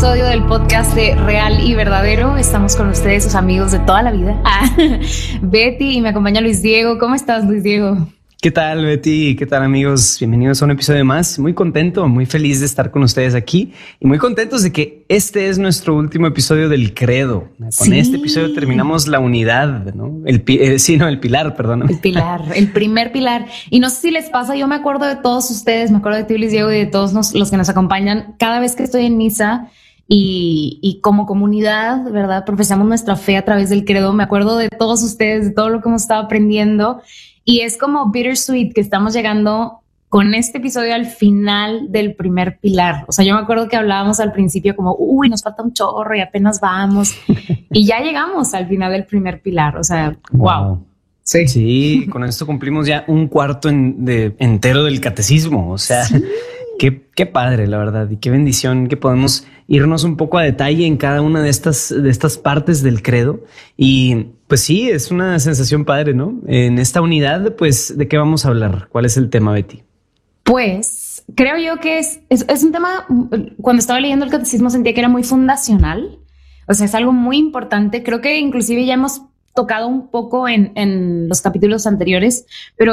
episodio del podcast de Real y Verdadero. Estamos con ustedes, sus amigos de toda la vida. Betty, y me acompaña Luis Diego. ¿Cómo estás, Luis Diego? ¿Qué tal, Betty? ¿Qué tal, amigos? Bienvenidos a un episodio más. Muy contento, muy feliz de estar con ustedes aquí y muy contentos de que este es nuestro último episodio del Credo. Con este episodio terminamos la unidad, ¿no? El pilar, perdón. El pilar, el primer pilar. Y no sé si les pasa, yo me acuerdo de todos ustedes, me acuerdo de ti, Luis Diego, y de todos los que nos acompañan cada vez que estoy en misa y como comunidad, ¿verdad? Profesamos nuestra fe a través del Credo. Me acuerdo de todos ustedes, de todo lo que hemos estado aprendiendo. Y es como bittersweet que estamos llegando con este episodio al final del primer pilar. O sea, yo me acuerdo que hablábamos al principio como, nos falta un chorro y apenas vamos. Y ya llegamos al final del primer pilar. O sea, wow. Sí, con esto cumplimos ya un cuarto entero del catecismo. O sea, sí. Qué padre, la verdad, y qué bendición que podemos irnos un poco a detalle en cada una de estas partes del credo. Y pues sí, es una sensación padre, ¿no? En esta unidad, pues, ¿de qué vamos a hablar? ¿Cuál es el tema, Betty? Pues creo yo que es un tema, cuando estaba leyendo el catecismo sentía que era muy fundacional. O sea, es algo muy importante. Creo que inclusive ya hemos tocado un poco en los capítulos anteriores, pero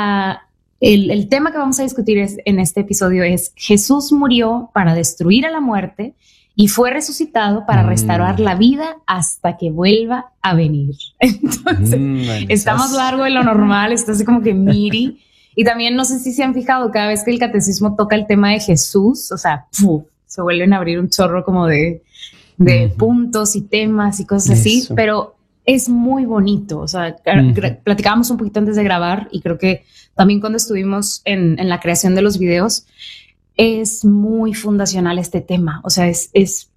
el tema que vamos a discutir en este episodio es: Jesús murió para destruir a la muerte y fue resucitado para restaurar la vida hasta que vuelva a venir. Entonces, está más largo de lo normal, está así como que miri. Y también no sé si se han fijado, cada vez que el catecismo toca el tema de Jesús, o sea, se vuelven a abrir un chorro como de puntos y temas y cosas así, pero es muy bonito. O sea, platicábamos un poquito antes de grabar y creo que también cuando estuvimos en la creación de los videos, es muy fundacional este tema. O sea, es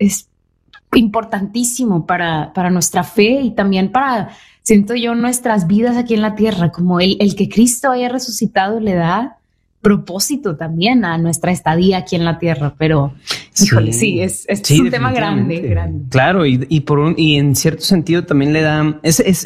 importantísimo para nuestra fe y también para, siento yo, nuestras vidas aquí en la tierra. Como el que Cristo haya resucitado le da propósito también a nuestra estadía aquí en la tierra, pero híjole, es un tema grande. Claro, y en cierto sentido también le da,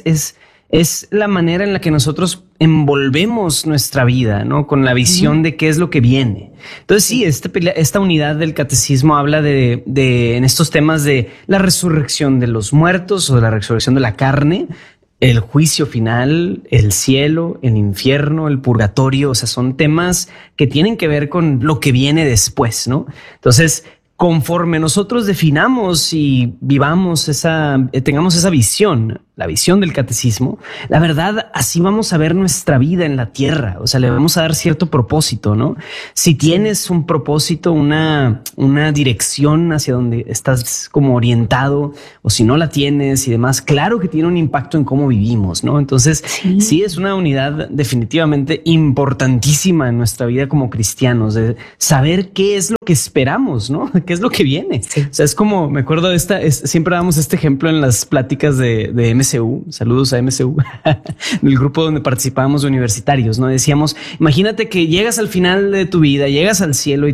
es la manera en la que nosotros envolvemos nuestra vida, ¿no? Con la visión de qué es lo que viene. Entonces sí, esta unidad del catecismo habla de en estos temas de la resurrección de los muertos o de la resurrección de la carne, el juicio final, el cielo, el infierno, el purgatorio. O sea, son temas que tienen que ver con lo que viene después, ¿no? Entonces, conforme nosotros definamos y vivamos tengamos esa visión, la visión del catecismo, la verdad, así vamos a ver nuestra vida en la tierra. O sea, le vamos a dar cierto propósito, ¿no? Si tienes un propósito, una dirección hacia donde estás como orientado, o si no la tienes y demás, claro que tiene un impacto en cómo vivimos, ¿no? Entonces, sí es una unidad definitivamente importantísima en nuestra vida como cristianos, de saber qué es lo que esperamos, ¿no? ¿Qué es lo que viene? Sí. O sea, es como, me acuerdo siempre damos este ejemplo en las pláticas de MCU. Saludos a MCU, del grupo donde participábamos de universitarios, ¿no? Decíamos, imagínate que llegas al final de tu vida, llegas al cielo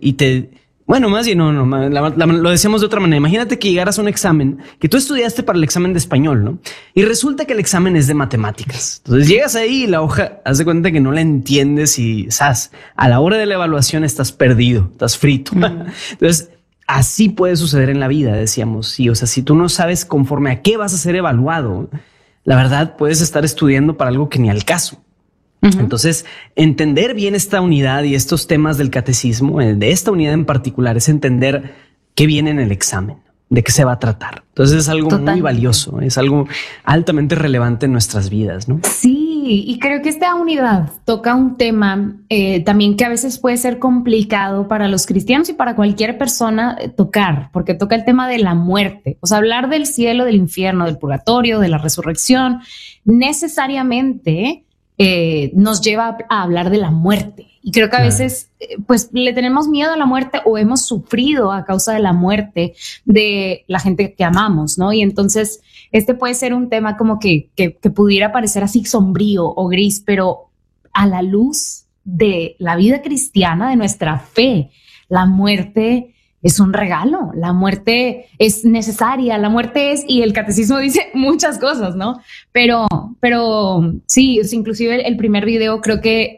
bueno, más bien, lo decíamos de otra manera. Imagínate que llegaras a un examen que tú estudiaste para el examen de español, ¿no? Y resulta que el examen es de matemáticas. Entonces llegas ahí y la hoja, haz de cuenta que no la entiendes y a la hora de la evaluación estás perdido, estás frito. Entonces, así puede suceder en la vida, decíamos. Sí, o sea, si tú no sabes conforme a qué vas a ser evaluado, la verdad puedes estar estudiando para algo que ni al caso. Entonces, entender bien esta unidad y estos temas del catecismo, de esta unidad en particular, es entender qué viene en el examen, de qué se va a tratar. Entonces es algo muy valioso, es algo altamente relevante en nuestras vidas, ¿no? Sí, y creo que esta unidad toca un tema también que a veces puede ser complicado para los cristianos y para cualquier persona tocar, porque toca el tema de la muerte. O sea, hablar del cielo, del infierno, del purgatorio, de la resurrección, necesariamente nos lleva a hablar de la muerte. Y creo que a veces pues le tenemos miedo a la muerte o hemos sufrido a causa de la muerte de la gente que amamos, ¿no? Y entonces este puede ser un tema como que pudiera parecer así sombrío o gris, pero a la luz de la vida cristiana, de nuestra fe, la muerte es un regalo, la muerte es necesaria, la muerte es, y el catecismo dice muchas cosas, ¿no? Pero sí, inclusive el primer video creo que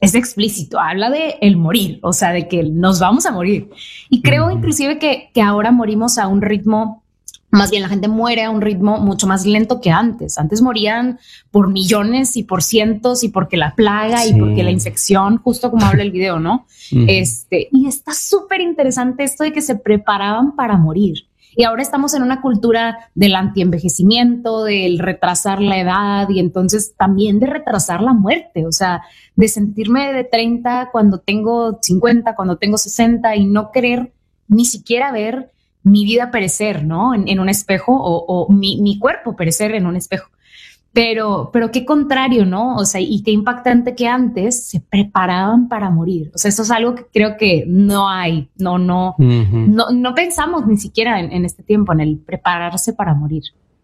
es explícito, habla de el morir, o sea, de que nos vamos a morir. Y creo inclusive que ahora morimos a un ritmo, más bien la gente muere a un ritmo mucho más lento que antes. Antes morían por millones y por cientos y porque la plaga y porque la infección, justo como habla el video, ¿no? Y está súper interesante esto de que se preparaban para morir. Y ahora estamos en una cultura del antienvejecimiento, del retrasar la edad y entonces también de retrasar la muerte. O sea, de sentirme de 30 cuando tengo 50, cuando tengo 60 y no querer ni siquiera ver mi vida perecer, ¿no? En un espejo o mi cuerpo perecer en un espejo. Pero qué contrario, ¿no? O sea, y qué impactante que antes se preparaban para morir. O sea, eso es algo que creo que no hay, no pensamos ni siquiera en este tiempo, en el prepararse para morir.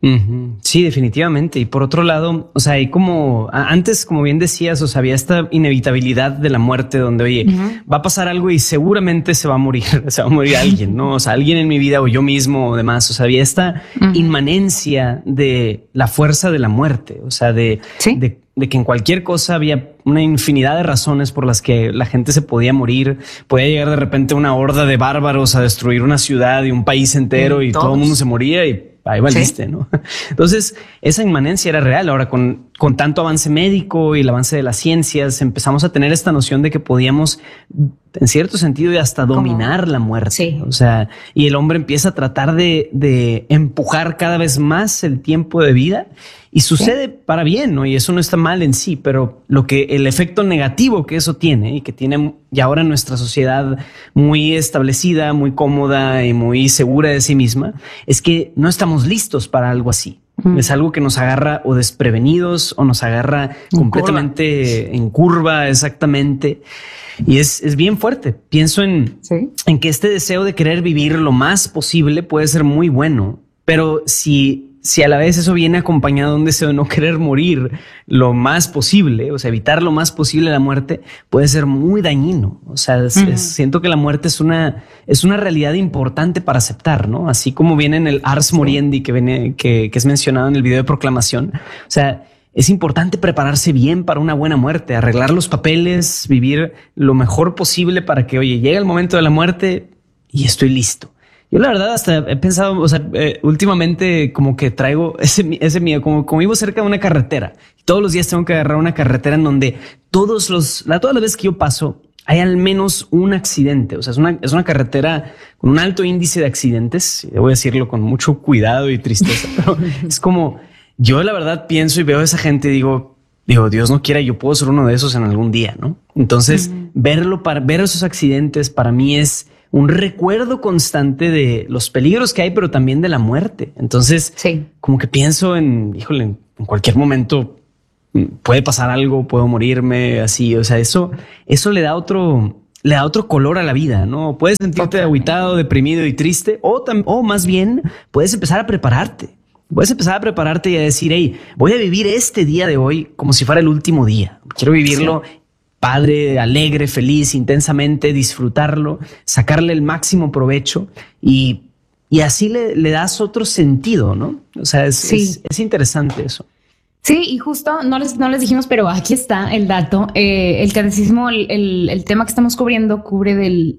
Sí, definitivamente. Y por otro lado, o sea, hay como antes, como bien decías, o sea, había esta inevitabilidad de la muerte donde, oye, va a pasar algo y seguramente se va a morir alguien, ¿no? O sea, alguien en mi vida o yo mismo o demás. O sea, había esta inmanencia de la fuerza de la muerte, o sea, de que en cualquier cosa había una infinidad de razones por las que la gente se podía morir. Podía llegar de repente una horda de bárbaros a destruir una ciudad y un país entero y todo el mundo se moría y ahí valiste, ¿no? Entonces, esa inmanencia era real. Ahora, con tanto avance médico y el avance de las ciencias, empezamos a tener esta noción de que podíamos, en cierto sentido, hasta dominar la muerte. Sí. O sea, y el hombre empieza a tratar de empujar cada vez más el tiempo de vida y sucede para bien, ¿no? Y eso no está mal en sí, pero el efecto negativo que eso tiene y que tiene ya ahora nuestra sociedad muy establecida, muy cómoda y muy segura de sí misma, es que no estamos listos para algo así. Es algo que nos agarra o desprevenidos o nos agarra completamente en curva, exactamente. Y es bien fuerte. Pienso en que este deseo de querer vivir lo más posible puede ser muy bueno, pero si a la vez eso viene acompañado de un deseo de no querer morir lo más posible, o sea, evitar lo más posible la muerte, puede ser muy dañino. O sea, siento que la muerte es una realidad importante para aceptar, ¿no? Así como viene en el Ars Moriendi que es mencionado en el video de proclamación. O sea, es importante prepararse bien para una buena muerte, arreglar los papeles, vivir lo mejor posible para que, oye, llegue el momento de la muerte y estoy listo. Yo la verdad hasta he pensado, o sea, últimamente como que traigo ese miedo, como vivo cerca de una carretera. Todos los días tengo que agarrar una carretera en donde todas las veces que yo paso hay al menos un accidente. O sea, es una carretera con un alto índice de accidentes. Debo decirlo con mucho cuidado y tristeza, pero es como yo la verdad pienso y veo a esa gente y digo, Dios no quiera, yo puedo ser uno de esos en algún día, ¿no? Entonces, ver esos accidentes para mí es un recuerdo constante de los peligros que hay, pero también de la muerte. Entonces, como que pienso en cualquier momento puede pasar algo, puedo morirme así. O sea, eso le da otro color a la vida, ¿no? Puedes sentirte agüitado, deprimido y triste, o más bien puedes empezar a prepararte. Puedes empezar a prepararte y a decir, hey, voy a vivir este día de hoy como si fuera el último día. Quiero vivirlo padre, alegre, feliz, intensamente, disfrutarlo, sacarle el máximo provecho y así le das otro sentido, ¿no? O sea, es interesante eso. Sí, y justo no les dijimos, pero aquí está el dato. El catecismo, el tema que estamos cubriendo, cubre del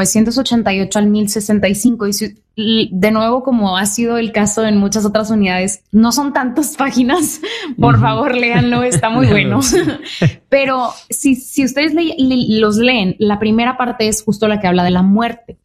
988 al 1065. Y de nuevo, como ha sido el caso en muchas otras unidades, no son tantas páginas. Por favor, léanlo, está muy bueno. Pero si ustedes los leen, la primera parte es justo la que habla de la muerte.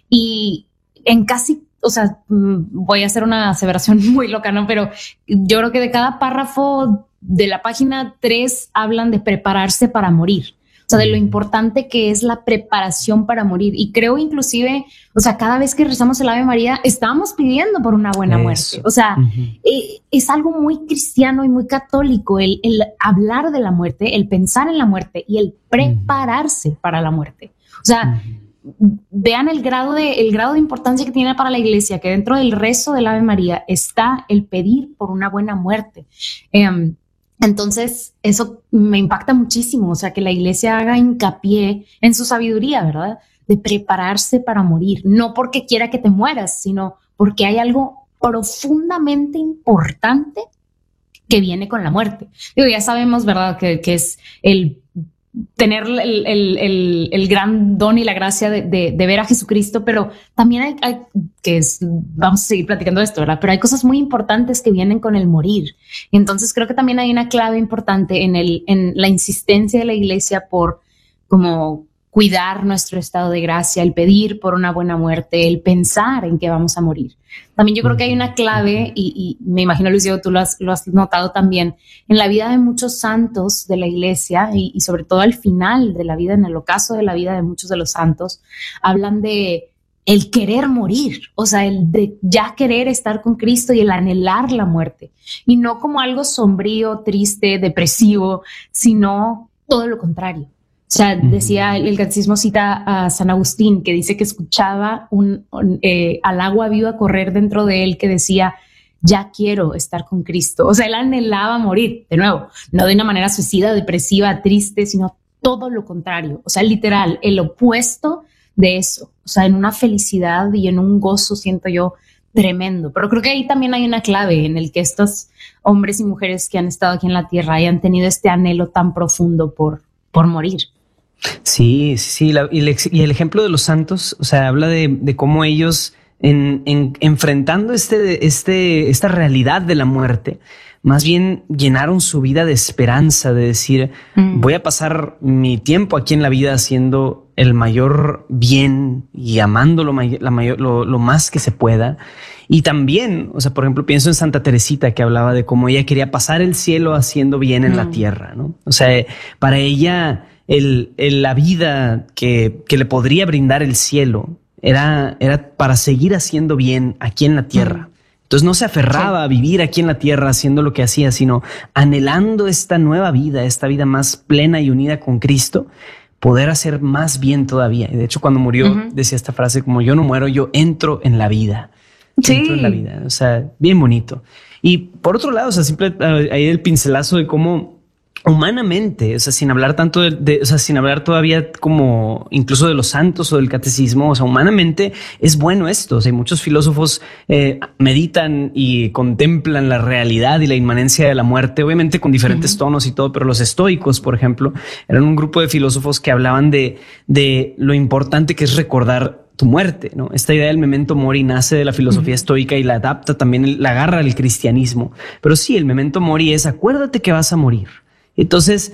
Y en casi, o sea, voy a hacer una aseveración muy loca, ¿no? Pero yo creo que de cada párrafo de la página 3 hablan de prepararse para morir. O sea, de lo importante que es la preparación para morir. Y creo inclusive, o sea, cada vez que rezamos el Ave María, estamos pidiendo por una buena muerte. O sea, es algo muy cristiano y muy católico el hablar de la muerte, el pensar en la muerte y el prepararse para la muerte. O sea, vean el grado de importancia que tiene para la iglesia, que dentro del rezo del Ave María está el pedir por una buena muerte. Entonces, eso me impacta muchísimo. O sea, que la iglesia haga hincapié en su sabiduría, ¿verdad? De prepararse para morir. No porque quiera que te mueras, sino porque hay algo profundamente importante que viene con la muerte. Digo, ya sabemos, ¿verdad? Que es el tener el gran don y la gracia de ver a Jesucristo, pero también vamos a seguir platicando de esto, ¿verdad? Pero hay cosas muy importantes que vienen con el morir. Entonces creo que también hay una clave importante en la insistencia de la iglesia por como cuidar nuestro estado de gracia, el pedir por una buena muerte, el pensar en que vamos a morir. También yo creo que hay una clave, y me imagino, Luis Diego, tú lo has notado también, en la vida de muchos santos de la iglesia y sobre todo al final de la vida, en el ocaso de la vida de muchos de los santos, hablan de el querer morir, o sea, el de ya querer estar con Cristo y el anhelar la muerte. Y no como algo sombrío, triste, depresivo, sino todo lo contrario. O sea, decía, el catecismo cita a San Agustín, que dice que escuchaba al agua viva correr dentro de él, que decía, ya quiero estar con Cristo. O sea, él anhelaba morir, de nuevo, no de una manera suicida, depresiva, triste, sino todo lo contrario. O sea, literal, el opuesto de eso. O sea, en una felicidad y en un gozo, siento yo, tremendo. Pero creo que ahí también hay una clave en el que estos hombres y mujeres que han estado aquí en la tierra hayan tenido este anhelo tan profundo por morir. Sí. Y el ejemplo de los santos, o sea, habla de cómo ellos enfrentando esta realidad de la muerte, más bien llenaron su vida de esperanza, de decir, voy a pasar mi tiempo aquí en la vida haciendo el mayor bien y amando lo más que se pueda. Y también, o sea, por ejemplo, pienso en Santa Teresita, que hablaba de cómo ella quería pasar el cielo haciendo bien en la tierra, ¿no? O sea, para ella la vida que le podría brindar el cielo era para seguir haciendo bien aquí en la tierra. Entonces no se aferraba a vivir aquí en la tierra haciendo lo que hacía, sino anhelando esta nueva vida, esta vida más plena y unida con Cristo, poder hacer más bien todavía. Y de hecho, cuando murió, decía esta frase como: yo no muero, yo entro en la vida. Sí. Entro en la vida. O sea, bien bonito. Y por otro lado, o sea, simple ahí el pincelazo de cómo humanamente, o sea, sin hablar tanto o sea, sin hablar todavía como incluso de los santos o del catecismo, o sea, humanamente es bueno esto. O sea, muchos filósofos meditan y contemplan la realidad y la inmanencia de la muerte, obviamente con diferentes tonos y todo, pero los estoicos, por ejemplo, eran un grupo de filósofos que hablaban de lo importante que es recordar tu muerte, ¿no? Esta idea del memento mori nace de la filosofía estoica y la adapta también, la agarra al cristianismo. Pero sí, el memento mori es acuérdate que vas a morir. Entonces,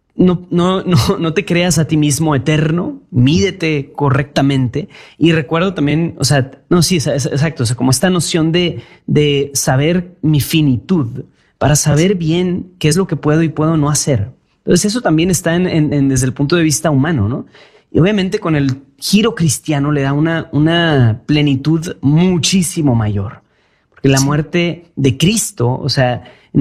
no te creas a ti mismo eterno, mídete correctamente. Y recuerdo también, o sea, exacto, o sea, como esta noción de saber mi finitud, para saber bien qué es lo que puedo y puedo no hacer. Entonces eso también está desde el punto de vista humano, ¿no? Y obviamente con el giro cristiano le da una plenitud muchísimo mayor. Porque la muerte de Cristo, o sea,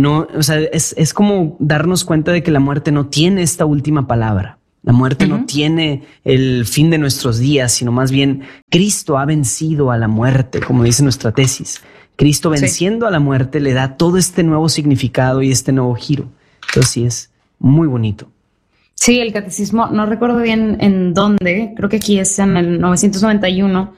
es como darnos cuenta de que la muerte no tiene esta última palabra. La muerte no tiene el fin de nuestros días, sino más bien Cristo ha vencido a la muerte, como dice nuestra tesis. Cristo venciendo a la muerte le da todo este nuevo significado y este nuevo giro. Entonces sí, es muy bonito. Sí, el catecismo, no recuerdo bien en dónde, creo que aquí es en el 991,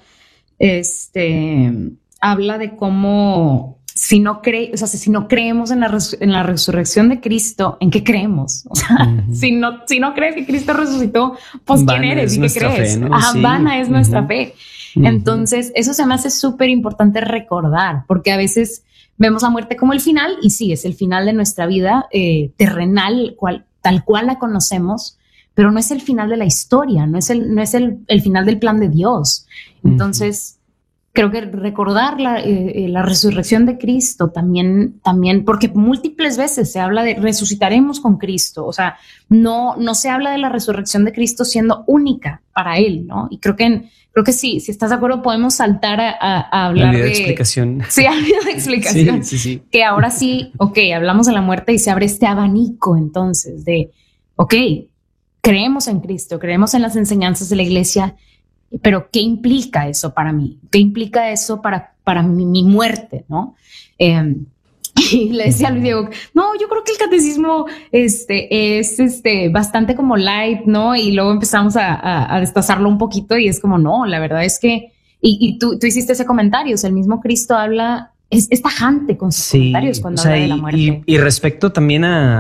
habla de cómo si no creemos en la resurrección de Cristo, ¿en qué creemos? O sea, si no crees que Cristo resucitó, pues ¿quién eres y qué crees? Fe, ¿no? Sí. Vana es nuestra fe. Entonces, eso se me hace súper importante recordar, porque a veces vemos la muerte como el final, y sí, es el final de nuestra vida terrenal, tal cual la conocemos, pero no es el final de la historia, no es el final del plan de Dios. Entonces, creo que recordar la resurrección de Cristo también, porque múltiples veces se habla de resucitaremos con Cristo. O sea, no se habla de la resurrección de Cristo siendo única para él, ¿no? Y creo que sí, si estás de acuerdo, podemos saltar a hablar de explicación. Sí, ha habido explicación. Sí. Que ahora sí, hablamos de la muerte y se abre este abanico entonces de, creemos en Cristo, creemos en las enseñanzas de la iglesia, pero ¿qué implica eso para mí? ¿Qué implica eso para mi muerte, no? Y le decía a Luis Diego, no, yo creo que el catecismo es bastante como light, ¿no? Y luego empezamos a destazarlo un poquito y es como, no, la verdad es que, y tú hiciste ese comentario, o sea, el mismo Cristo habla es tajante con sus comentarios cuando habla de la muerte. Y respecto también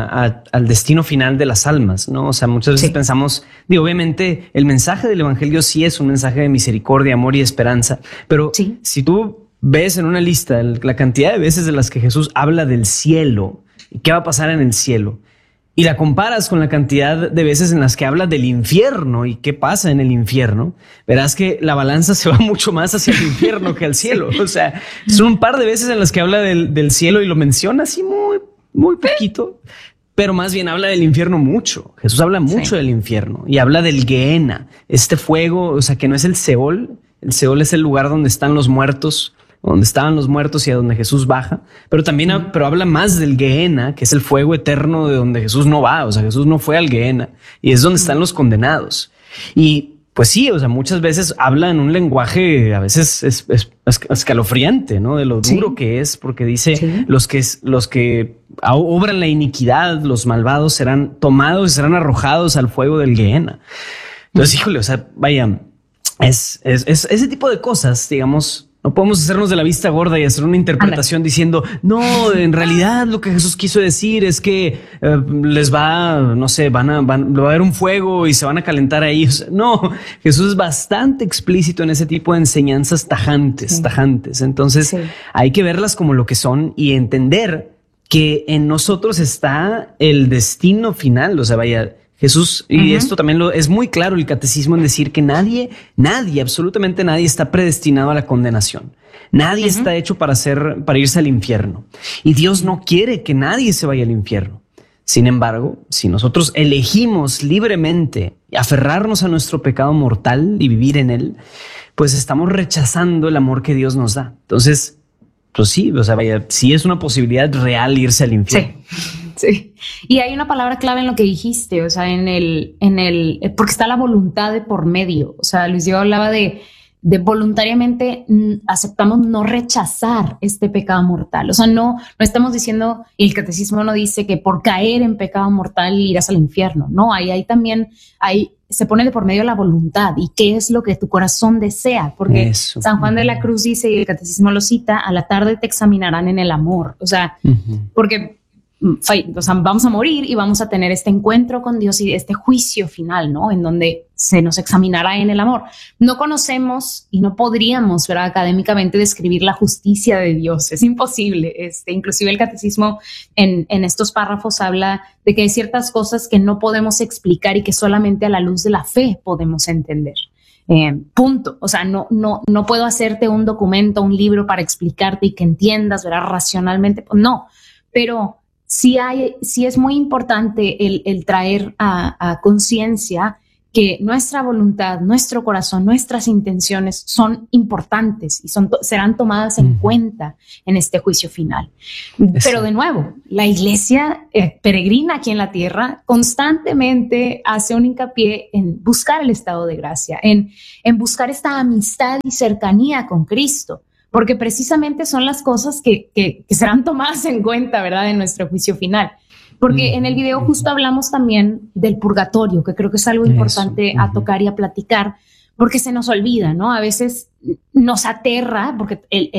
al destino final de las almas, ¿no? O sea, muchas veces pensamos, obviamente el mensaje del evangelio sí es un mensaje de misericordia, amor y esperanza, pero si tú ves en una lista la cantidad de veces de las que Jesús habla del cielo y qué va a pasar en el cielo, y la comparas con la cantidad de veces en las que habla del infierno y qué pasa en el infierno, verás que la balanza se va mucho más hacia el infierno que al cielo. O sea, son un par de veces en las que habla del cielo y lo menciona así muy poquito, pero más bien habla del infierno mucho. Jesús habla mucho del infierno y habla del Gehenna, este fuego, o sea, que no es el Seol. El Seol es el lugar donde están los muertos, donde estaban los muertos y a donde Jesús baja, pero también pero habla más del Gehenna, que es el fuego eterno de donde Jesús no va. O sea, Jesús no fue al Gehenna y es donde están los condenados. Y pues sí, o sea, muchas veces habla en un lenguaje a veces es escalofriante, ¿no? De lo duro que es, porque dice los que obran la iniquidad, los malvados serán tomados y serán arrojados al fuego del Gehenna. Entonces, híjole, o sea, vaya, es ese tipo de cosas, digamos. No podemos hacernos de la vista gorda y hacer una interpretación diciendo, no, en realidad lo que Jesús quiso decir es que les va, no sé, va a haber un fuego y se van a calentar ahí. O sea, no, Jesús es bastante explícito en ese tipo de enseñanzas tajantes. Entonces hay que verlas como lo que son y entender que en nosotros está el destino final. O sea, vaya, Jesús, y esto también es muy claro el catecismo en decir que nadie, absolutamente nadie está predestinado a la condenación. Nadie está hecho para irse al infierno. Y Dios no quiere que nadie se vaya al infierno. Sin embargo, si nosotros elegimos libremente aferrarnos a nuestro pecado mortal y vivir en él, pues estamos rechazando el amor que Dios nos da. Entonces, pues sí, o sea, vaya, sí es una posibilidad real irse al infierno. Sí. Y hay una palabra clave en lo que dijiste, o sea, porque está la voluntad de por medio. O sea, Luis Diego hablaba de voluntariamente aceptamos no rechazar este pecado mortal. O sea, no estamos diciendo, y el catecismo no dice que por caer en pecado mortal irás al infierno. No, ahí también se pone de por medio la voluntad y qué es lo que tu corazón desea. Porque San Juan de la Cruz dice, y el catecismo lo cita, a la tarde te examinarán en el amor. O sea, porque vamos a morir y vamos a tener este encuentro con Dios y este juicio final, ¿no? En donde se nos examinará en el amor. No conocemos y no podríamos, ¿verdad?, académicamente describir la justicia de Dios. Es imposible. Inclusive el catecismo en estos párrafos habla de que hay ciertas cosas que no podemos explicar y que solamente a la luz de la fe podemos entender. Punto. O sea, no puedo hacerte un documento, un libro para explicarte y que entiendas, ¿verdad?, racionalmente. No, pero sí es muy importante el traer a conciencia que nuestra voluntad, nuestro corazón, nuestras intenciones son importantes y serán tomadas en cuenta en este juicio final. Pero de nuevo, la iglesia peregrina aquí en la tierra constantemente hace un hincapié en buscar el estado de gracia, en buscar esta amistad y cercanía con Cristo. Porque precisamente son las cosas que serán tomadas en cuenta, ¿verdad?, en nuestro juicio final. Porque en el video justo hablamos también del purgatorio, que creo que es algo importante a tocar y a platicar, porque se nos olvida, ¿no? A veces nos aterra, porque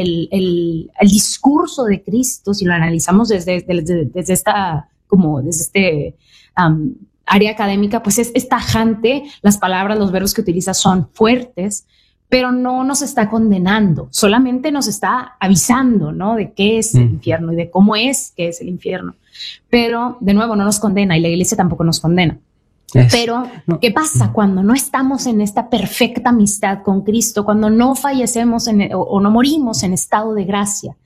el discurso de Cristo, si lo analizamos desde esta, como desde este área académica, pues es tajante. Las palabras, los verbos que utiliza son fuertes, pero no nos está condenando, solamente nos está avisando, ¿no?, de qué es el infierno y de cómo es que es el infierno. Pero, de nuevo, no nos condena y la iglesia tampoco nos condena. Pero, ¿qué pasa cuando no estamos en esta perfecta amistad con Cristo, cuando no fallecemos o no morimos en estado de gracia?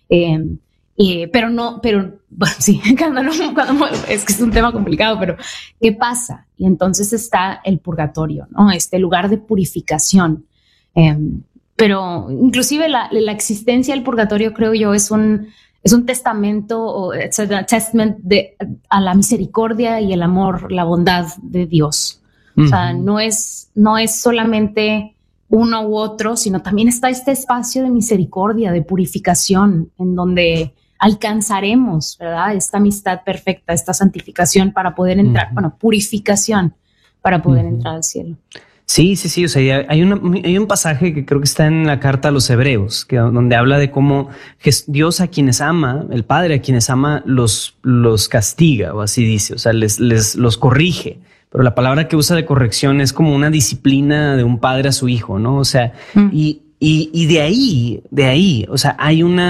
Pero bueno, sí, es que es un tema complicado, pero ¿qué pasa? Y entonces está el purgatorio, ¿no?, este lugar de purificación. Pero inclusive la existencia del purgatorio, creo yo, es un testamento o testament a la misericordia y el amor, la bondad de Dios. O sea, no es solamente uno u otro, sino también está este espacio de misericordia, de purificación, en donde alcanzaremos, ¿verdad?, esta amistad perfecta, esta santificación para poder entrar, purificación para poder entrar al cielo. Sí, sí, sí. O sea, hay un pasaje que creo que está en la carta a los Hebreos, donde habla de cómo Dios a quienes ama, el Padre a quienes ama, los castiga, o así dice. O sea, los corrige. Pero la palabra que usa de corrección es como una disciplina de un padre a su hijo, ¿no? O sea, y de ahí, o sea,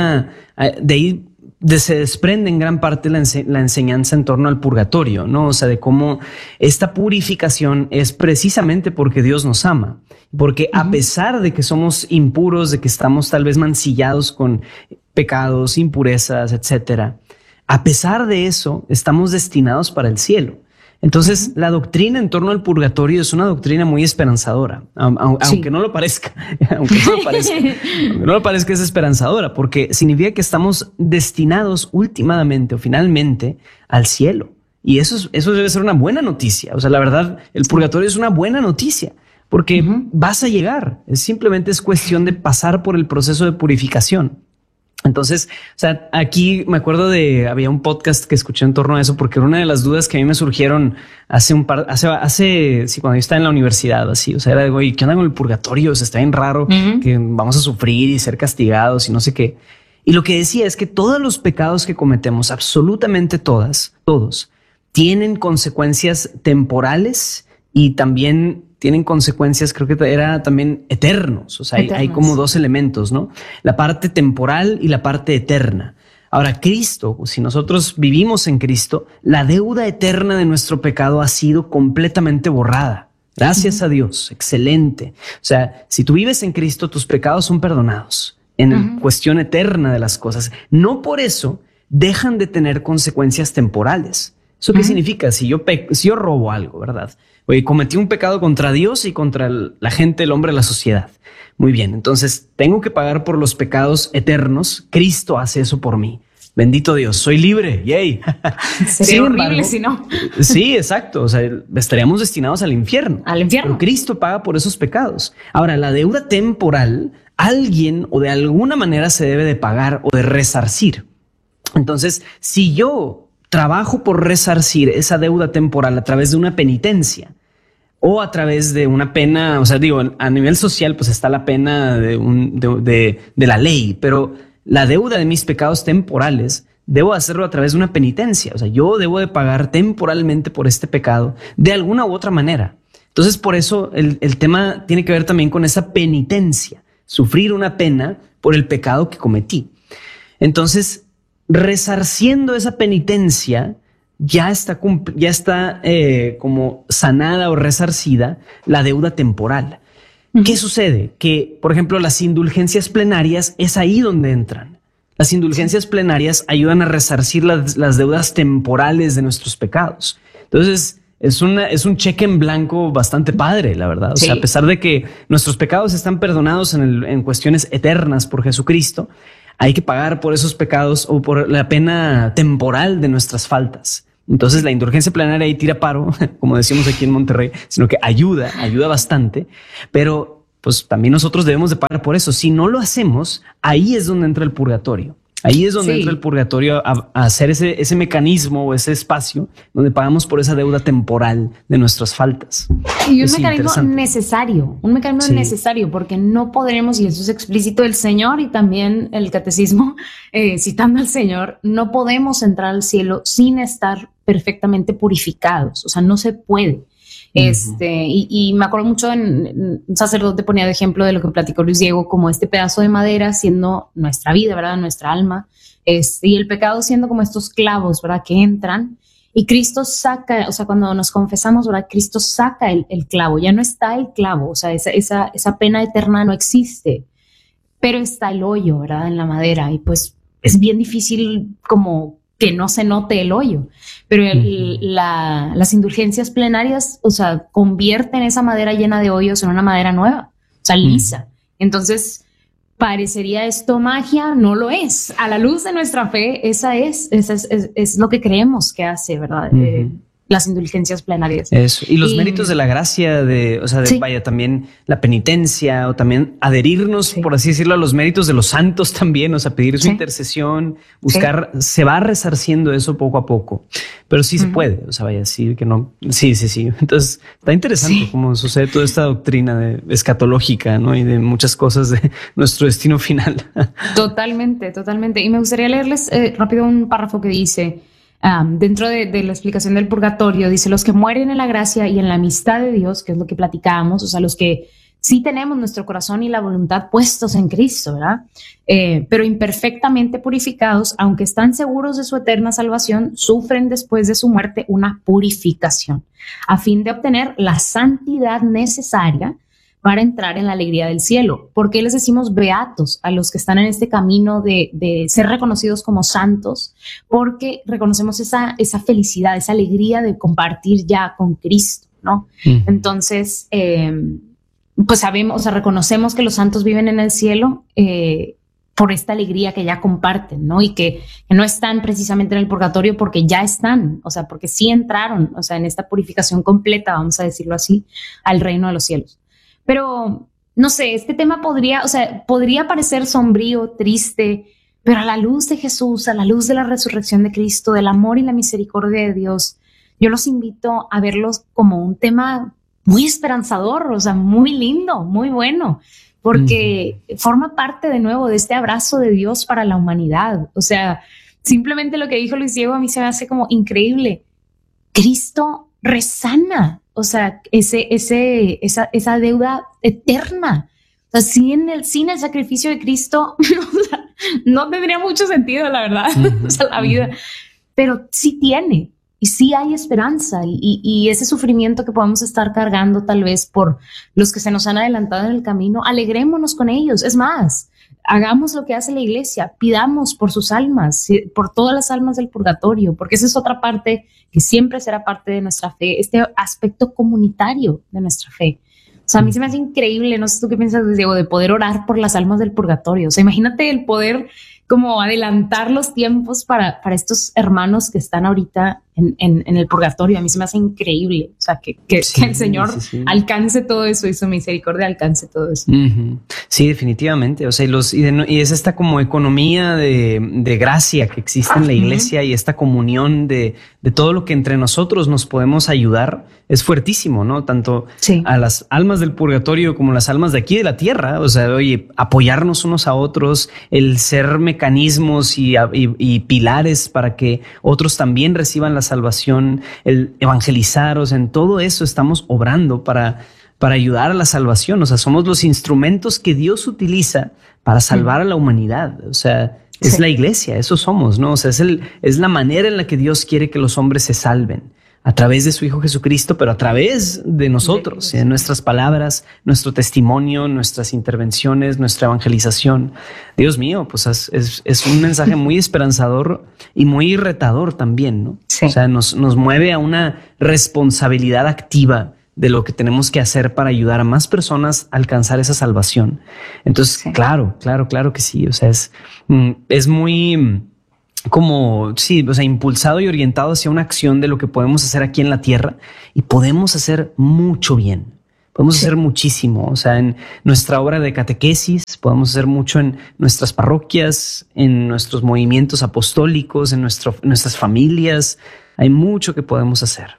de ahí se desprende en gran parte la enseñanza en torno al purgatorio, ¿no? O sea, de cómo esta purificación es precisamente porque Dios nos ama. Porque a pesar de que somos impuros, de que estamos tal vez mancillados con pecados, impurezas, etcétera, a pesar de eso, estamos destinados para el cielo. Entonces, la doctrina en torno al purgatorio es una doctrina muy esperanzadora, aunque no lo parezca, aunque no lo parezca, es esperanzadora, porque significa que estamos destinados últimamente o finalmente al cielo. Y eso debe ser una buena noticia. O sea, la verdad, el purgatorio es una buena noticia, porque vas a llegar. Simplemente es cuestión de pasar por el proceso de purificación. Entonces, o sea, aquí me acuerdo había un podcast que escuché en torno a eso, porque era una de las dudas que a mí me surgieron sí, cuando yo estaba en la universidad, así, o sea, era de, oye, ¿qué onda con el purgatorio? O sea, está bien raro que vamos a sufrir y ser castigados y no sé qué. Y lo que decía es que todos los pecados que cometemos, absolutamente todos, tienen consecuencias temporales y también tienen consecuencias, creo que era también eternos. O sea, hay como dos elementos, ¿no? La parte temporal y la parte eterna. Ahora, Cristo, si nosotros vivimos en Cristo, la deuda eterna de nuestro pecado ha sido completamente borrada. Gracias a Dios. Excelente. O sea, si tú vives en Cristo, tus pecados son perdonados en cuestión eterna de las cosas. No por eso dejan de tener consecuencias temporales. ¿Eso qué significa? Si yo robo algo, ¿verdad? Oye, cometí un pecado contra Dios y contra la gente, el hombre, la sociedad. Muy bien, entonces tengo que pagar por los pecados eternos. Cristo hace eso por mí. Bendito Dios, soy libre. Yay. Sería horrible si no. Sí, exacto. O sea, estaríamos destinados al infierno. Al infierno. Pero Cristo paga por esos pecados. Ahora, la deuda temporal, alguien o de alguna manera se debe de pagar o de resarcir. Entonces, si yo trabajo por resarcir esa deuda temporal a través de una penitencia o a través de una pena, o sea, digo, a nivel social, pues está la pena de la ley, pero la deuda de mis pecados temporales debo hacerlo a través de una penitencia. O sea, yo debo de pagar temporalmente por este pecado de alguna u otra manera. Entonces, por eso el tema tiene que ver también con esa penitencia, sufrir una pena por el pecado que cometí. Entonces, resarciendo esa penitencia, ya está como sanada o resarcida la deuda temporal. ¿Qué sucede? Que, por ejemplo, las indulgencias plenarias es ahí donde entran. Las indulgencias plenarias ayudan a resarcir las deudas temporales de nuestros pecados. Entonces, es un cheque en blanco bastante padre, la verdad. O sea, a pesar de que nuestros pecados están perdonados en cuestiones eternas por Jesucristo, hay que pagar por esos pecados o por la pena temporal de nuestras faltas. Entonces la indulgencia plenaria ahí tira paro, como decimos aquí en Monterrey, sino que ayuda bastante, pero pues también nosotros debemos de pagar por eso. Si no lo hacemos, ahí es donde entra el purgatorio. Ahí es donde entra el purgatorio a hacer ese mecanismo o ese espacio donde pagamos por esa deuda temporal de nuestras faltas. Y un mecanismo necesario, porque no podremos, y eso es explícito del Señor y también el catecismo, citando al Señor, no podemos entrar al cielo sin estar perfectamente purificados. O sea, no se puede. Y me acuerdo mucho un sacerdote ponía de ejemplo de lo que platicó Luis Diego, como este pedazo de madera siendo nuestra vida, ¿verdad? Nuestra alma, y el pecado siendo como estos clavos, ¿verdad? Que entran y Cristo saca, o sea, cuando nos confesamos, ¿verdad? Cristo saca el clavo, ya no está el clavo, o sea, esa pena eterna no existe, pero está el hoyo, ¿verdad? En la madera, y pues es bien difícil como que no se note el hoyo, pero las indulgencias plenarias, o sea, convierten esa madera llena de hoyos en una madera nueva, o sea, lisa. Entonces, parecería esto magia, no lo es. A la luz de nuestra fe, esa es lo que creemos que hace, ¿verdad? las indulgencias plenarias. Eso. Y los méritos de la gracia, vaya, también la penitencia, o también adherirnos, por así decirlo, a los méritos de los santos también, o sea, pedir su intercesión, buscar, se va resarciendo eso poco a poco, pero sí se puede, o sea, vaya, sí que no, sí. Entonces, está interesante cómo sucede toda esta doctrina escatológica, ¿no? Y de muchas cosas de nuestro destino final. Totalmente. Y me gustaría leerles rápido un párrafo que dice, dentro de la explicación del purgatorio, dice: los que mueren en la gracia y en la amistad de Dios, que es lo que platicábamos, o sea, los que sí tenemos nuestro corazón y la voluntad puestos en Cristo, ¿verdad? Pero imperfectamente purificados, aunque están seguros de su eterna salvación, sufren después de su muerte una purificación, a fin de obtener la santidad necesaria para entrar en la alegría del cielo. ¿Por qué les decimos beatos a los que están en este camino de ser reconocidos como santos? Porque reconocemos esa felicidad, esa alegría de compartir ya con Cristo, ¿no? Entonces, pues sabemos, o sea, reconocemos que los santos viven en el cielo por esta alegría que ya comparten, ¿no? Y que no están precisamente en el purgatorio porque ya están, o sea, porque sí entraron, o sea, en esta purificación completa, vamos a decirlo así, al reino de los cielos. Pero, no sé, este tema podría parecer sombrío, triste, pero a la luz de Jesús, a la luz de la resurrección de Cristo, del amor y la misericordia de Dios, yo los invito a verlos como un tema muy esperanzador, o sea, muy lindo, muy bueno, porque forma parte de nuevo de este abrazo de Dios para la humanidad. O sea, simplemente lo que dijo Luis Diego a mí se me hace como increíble. Cristo resana, o sea, esa deuda eterna. O sea, sin el sacrificio de Cristo, no tendría mucho sentido, la verdad, o sea, la vida. Pero sí tiene, y sí hay esperanza, y ese sufrimiento que podemos estar cargando tal vez por los que se nos han adelantado en el camino, alegrémonos con ellos. Es más, hagamos lo que hace la iglesia, pidamos por sus almas, por todas las almas del purgatorio, porque esa es otra parte que siempre será parte de nuestra fe, este aspecto comunitario de nuestra fe. O sea, a mí se me hace increíble, no sé tú qué piensas, Diego, de poder orar por las almas del purgatorio. O sea, imagínate el poder como adelantar los tiempos para estos hermanos que están ahorita en el purgatorio. A mí se me hace increíble, o sea, que el Señor alcance todo eso y su misericordia alcance todo eso. Sí, definitivamente. O sea, y es esta como economía de gracia que existe en la iglesia, y esta comunión de todo lo que entre nosotros nos podemos ayudar es fuertísimo, ¿no? Tanto a las almas del purgatorio como las almas de aquí de la tierra. O sea, oye, apoyarnos unos a otros, el ser mecanismos y pilares para que otros también reciban la salvación, el evangelizar, o sea, en todo eso estamos obrando para ayudar a la salvación. O sea, somos los instrumentos que Dios utiliza para salvar a la humanidad. O sea, es la iglesia, eso somos, ¿no? O sea, es la manera en la que Dios quiere que los hombres se salven, a través de su Hijo Jesucristo, pero a través de nosotros, de nuestras palabras, nuestro testimonio, nuestras intervenciones, nuestra evangelización. Dios mío, pues es un mensaje muy esperanzador y muy retador también, ¿no? Sí. O sea, nos mueve a una responsabilidad activa de lo que tenemos que hacer para ayudar a más personas a alcanzar esa salvación. Entonces, claro que sí. O sea, es muy como, sí, o sea, impulsado y orientado hacia una acción de lo que podemos hacer aquí en la tierra, y podemos hacer mucho bien. Podemos hacer muchísimo. O sea, en nuestra obra de catequesis, podemos hacer mucho en nuestras parroquias, en nuestros movimientos apostólicos, en nuestras familias. Hay mucho que podemos hacer.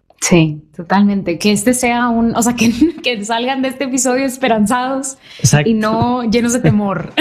Sí, totalmente. Que este sea o sea, que salgan de este episodio esperanzados. Exacto. Y no llenos de temor.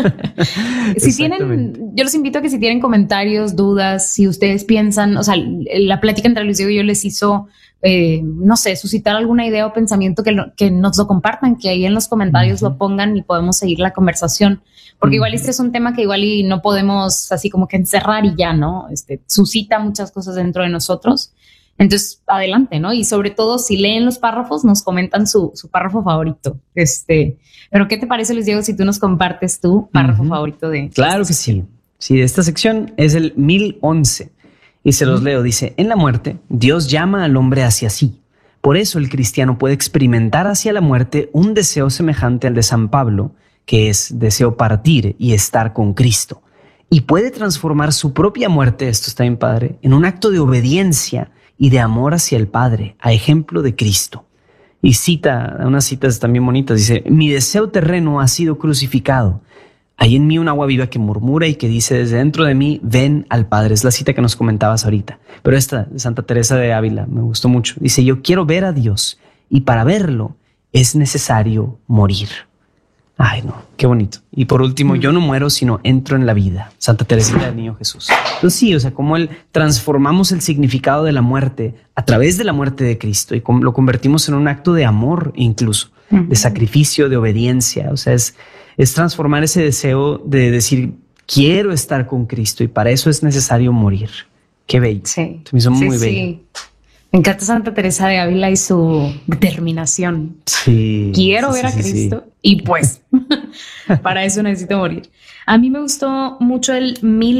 Yo los invito a que si tienen comentarios, dudas, si ustedes piensan, o sea, la plática entre Luis Diego y yo les hizo, no sé, suscitar alguna idea o pensamiento, que nos lo compartan, que ahí en los comentarios lo pongan y podemos seguir la conversación. Porque igual este es un tema que igual y no podemos así como que encerrar y ya, ¿no? Suscita muchas cosas dentro de nosotros. Entonces, adelante, ¿no? Y sobre todo, si leen los párrafos, nos comentan su párrafo favorito. Pero ¿qué te parece, Luis Diego, si tú nos compartes tu párrafo favorito de... Claro que sí. Sí, esta sección es el 1011 y se los leo. Dice: en la muerte, Dios llama al hombre hacia sí. Por eso el cristiano puede experimentar hacia la muerte un deseo semejante al de San Pablo, que es deseo partir y estar con Cristo. Y puede transformar su propia muerte, esto está bien padre, en un acto de obediencia y de amor hacia el Padre, a ejemplo de Cristo. Y cita unas citas también bonitas. Dice: mi deseo terreno ha sido crucificado. Hay en mí un agua viva que murmura y que dice: desde dentro de mí, ven al Padre. Es la cita que nos comentabas ahorita. Pero esta de Santa Teresa de Ávila me gustó mucho. Dice: yo quiero ver a Dios y para verlo es necesario morir. Ay, no, qué bonito. Y por último, yo no muero, sino entro en la vida. Santa Teresita del Niño Jesús. Entonces sí, o sea, como transformamos el significado de la muerte a través de la muerte de Cristo y lo convertimos en un acto de amor, incluso de sacrificio, de obediencia. O sea, es transformar ese deseo de decir: quiero estar con Cristo y para eso es necesario morir. Qué bello. Sí. Se me hizo muy bello. Me encanta Santa Teresa de Ávila y su determinación. Sí. Quiero ver a Cristo y pues para eso necesito morir. A mí me gustó mucho el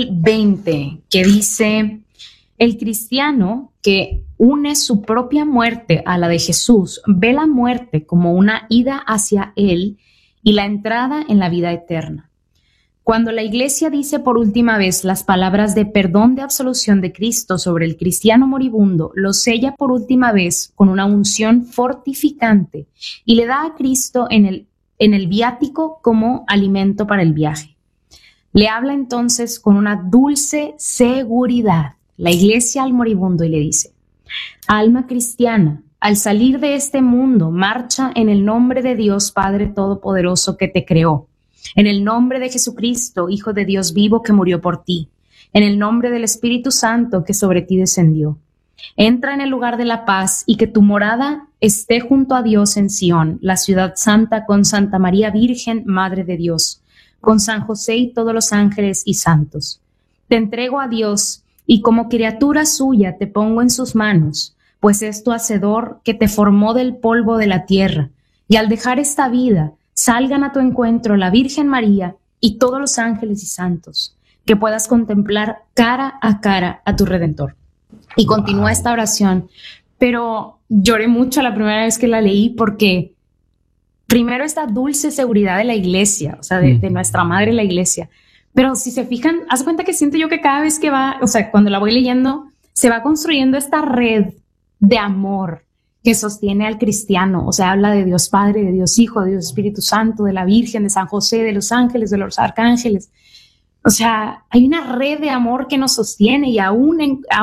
1020 que dice: el cristiano que une su propia muerte a la de Jesús ve la muerte como una ida hacia él y la entrada en la vida eterna. Cuando la Iglesia dice por última vez las palabras de perdón de absolución de Cristo sobre el cristiano moribundo, lo sella por última vez con una unción fortificante y le da a Cristo en el viático como alimento para el viaje. Le habla entonces con una dulce seguridad la Iglesia al moribundo y le dice: alma cristiana, al salir de este mundo, marcha en el nombre de Dios Padre Todopoderoso que te creó. En el nombre de Jesucristo, Hijo de Dios vivo que murió por ti. En el nombre del Espíritu Santo que sobre ti descendió. Entra en el lugar de la paz y que tu morada esté junto a Dios en Sión, la ciudad santa, con Santa María Virgen, Madre de Dios, con San José y todos los ángeles y santos. Te entrego a Dios y como criatura suya te pongo en sus manos, pues es tu Hacedor que te formó del polvo de la tierra, y al dejar esta vida, salgan a tu encuentro la Virgen María y todos los ángeles y santos, que puedas contemplar cara a tu Redentor. Y continúa esta oración, pero lloré mucho la primera vez que la leí porque primero esta dulce seguridad de la Iglesia, o sea, de nuestra Madre la Iglesia. Pero si se fijan, haz cuenta que siento yo que cada vez que va, o sea, cuando la voy leyendo, se va construyendo esta red de amor que sostiene al cristiano. O sea, habla de Dios Padre, de Dios Hijo, de Dios Espíritu Santo, de la Virgen, de San José, de los ángeles, de los arcángeles. O sea, hay una red de amor que nos sostiene y aún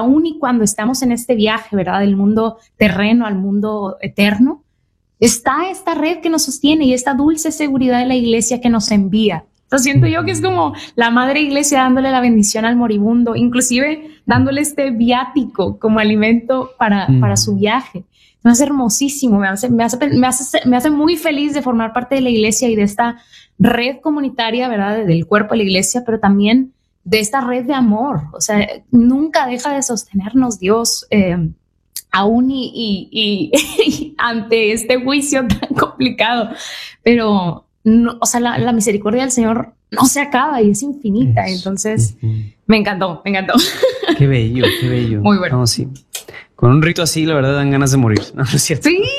y cuando estamos en este viaje, ¿verdad? Del mundo terreno al mundo eterno, está esta red que nos sostiene y esta dulce seguridad de la Iglesia que nos envía. Entonces siento yo que es como la Madre Iglesia dándole la bendición al moribundo, inclusive dándole este viático como alimento para su viaje. Me hace hermosísimo, me hace muy feliz de formar parte de la Iglesia y de esta red comunitaria, ¿verdad? Del cuerpo de la Iglesia, pero también de esta red de amor. O sea, nunca deja de sostenernos Dios, aún y ante este juicio tan complicado. Pero, no, o sea, la misericordia del Señor no se acaba y es infinita. Eso. Entonces, me encantó. Qué bello. Muy bueno. No, sí. Con un rito así, la verdad, dan ganas de morir, ¿no? ¿Es cierto? Sí.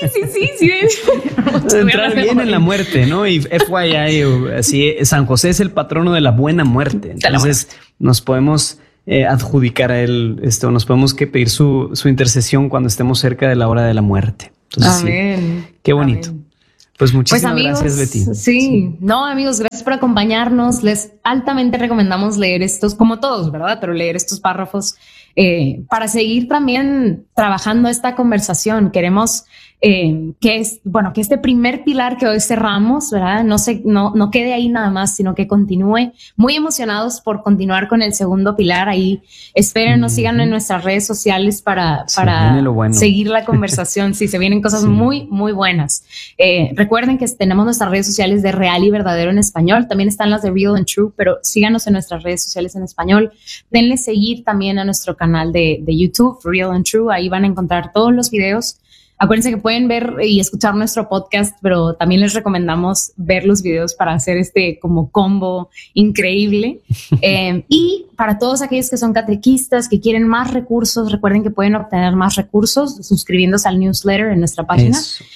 Entrar bien en la muerte, ¿no? Y FYI, así, San José es el patrono de la buena muerte. Entonces, nos podemos adjudicar a él, nos podemos pedir su intercesión cuando estemos cerca de la hora de la muerte. Entonces, amén. Sí, qué bonito. Amén. Pues muchísimas gracias, Betty. Sí, no, amigos, gracias por acompañarnos. Les altamente recomendamos leer estos, como todos, ¿verdad? Pero leer estos párrafos para seguir también trabajando esta conversación. Queremos que este primer pilar que hoy cerramos, ¿verdad? No quede ahí nada más, sino que continúe. Muy emocionados por continuar con el segundo pilar. Ahí espérenos, síganos en nuestras redes sociales para seguir la conversación. Sí, se vienen cosas muy, muy buenas. Recuerden que tenemos nuestras redes sociales de Real y Verdadero en español. También están las de Real and True, pero síganos en nuestras redes sociales en español. Denle seguir también a nuestro canal de YouTube, Real and True. Ahí van a encontrar todos los videos. Acuérdense que pueden ver y escuchar nuestro podcast, pero también les recomendamos ver los videos para hacer este como combo increíble. Y para todos aquellos que son catequistas, que quieren más recursos, recuerden que pueden obtener más recursos suscribiéndose al newsletter en nuestra página.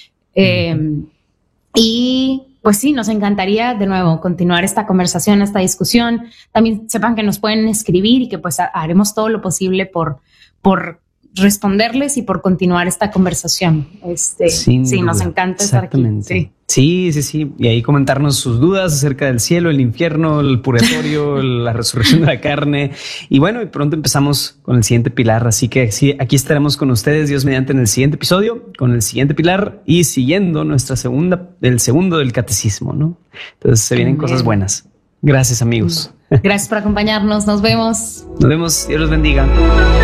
Y pues sí, nos encantaría de nuevo continuar esta conversación, esta discusión. También sepan que nos pueden escribir y que pues haremos todo lo posible por responderles y por continuar esta conversación. Sí, nos encanta estar aquí. Sí. Y ahí comentarnos sus dudas acerca del cielo, el infierno, el purgatorio, la resurrección de la carne. Y bueno, y pronto empezamos con el siguiente pilar. Así que sí, aquí estaremos con ustedes, Dios mediante, en el siguiente episodio, con el siguiente pilar y siguiendo el segundo del catecismo, ¿no? Entonces se vienen cosas buenas. Gracias, amigos. Gracias por acompañarnos. Nos vemos. Dios los bendiga.